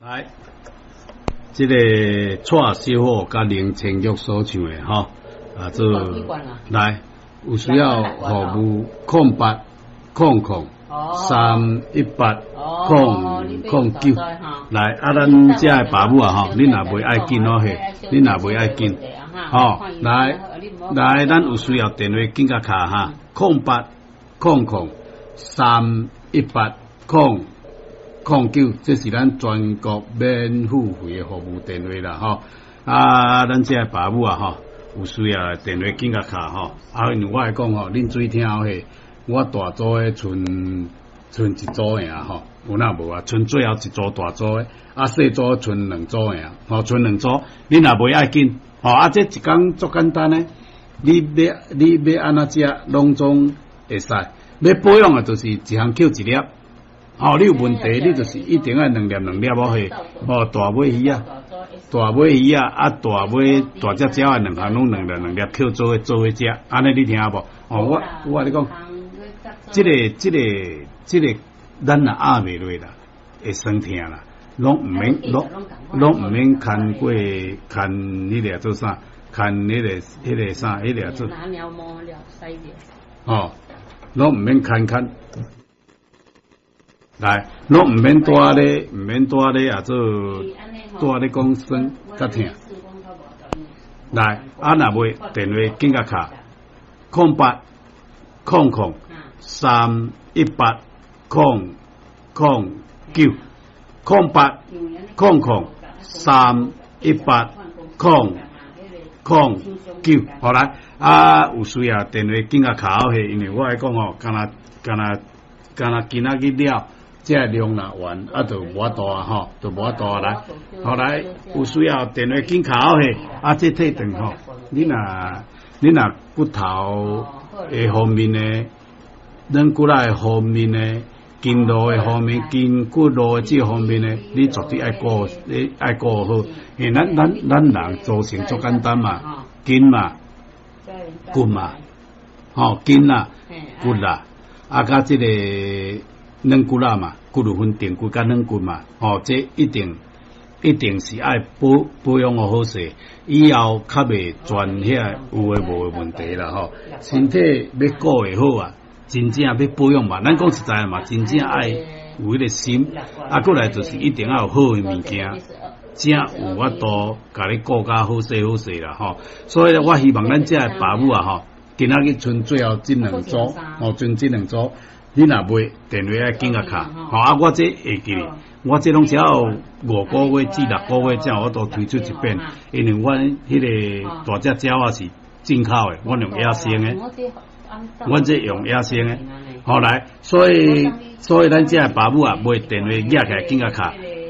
来，这个蔡小虎甲林清玉所唱的吼，这来有需要服务0800-318-009。来，咱这的爸母吼，恁若袂爱紧吼嘿，恁若袂爱紧，来，咱有需要电话紧甲卡哈，0800-318-009，这是咱全国免付费的服务电话啦咱这的爸母有需要电话紧甲卡因为我来讲恁水听嘿，我大组的剩一组尔有哪无啊？剩最后一组大组的，细组剩两组尔剩两组，恁若袂爱紧这一工足简单的，你要安怎食，拢总会使。要保养就是一项扣一粒，你有问题你就是一定要两粒嘿，大尾鱼啊，大尾大只鸟的两项拢两粒扣做伙食，安尼你听无？我跟你讲，这个咱若压袂落啦，会酸痛啦，拢唔免看过看迄个做啥，看迄个啥，迄个做。拿鸟毛了细点。拢唔免看，来，拢唔免多咧做多咧讲酸较痛。来，若袂电话紧甲卡0800-318-009，0800-318-009，好来。有需要电话紧甲卡好嘿，因为我来讲干那今仔日了，这量若完就无法度就无法度来。后来有需要电话紧卡好嘿，这退顿你若骨头的方面呢，软骨仔的方面呢，筋络的方面，筋骨络的这方面呢，你绝对爱顾好，因为咱人造成足简单嘛，筋嘛。骨嘛，筋啦，骨啦，甲这个软骨啦嘛，骨有分定骨甲软骨嘛，这一定是爱保养好势，以后较袂转遐有诶无诶问题啦身体要顾会好啊，真正要保养嘛，咱讲实在嘛，真正爱有迄个心，过来就是一定要有好诶物件。正有法度，甲你顾甲好势啦所以我希望咱这爸母今仔日剩最后这两组剩这两组，你若袂电话爱紧甲卡我这会记，我这拢只要5个月至6个月才有法度推出一遍，因为我迄个大只鸟是进口的，我用野生的，我这用野生的，来，所以咱这爸母买电话寄起来紧甲卡。